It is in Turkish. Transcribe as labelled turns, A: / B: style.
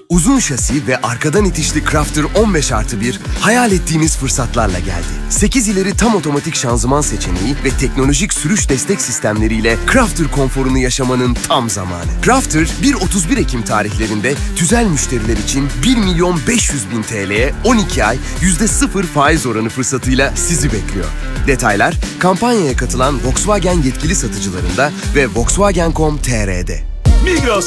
A: Uzun şasi ve arkadan itişli Crafter 15+1 hayal ettiğimiz fırsatlarla geldi. 8 ileri tam otomatik şanzıman seçeneği ve teknolojik sürüş destek sistemleriyle Crafter konforunu yaşamanın tam zamanı. Crafter 1-31 Ekim tarihlerinde tüzel müşteriler için 1.500.000 TL'ye 12 ay %0 faiz oranı fırsatıyla sizi bekliyor. Detaylar kampanyaya katılan Volkswagen yetkili satıcılarında ve Volkswagen.com.tr'de.
B: Migros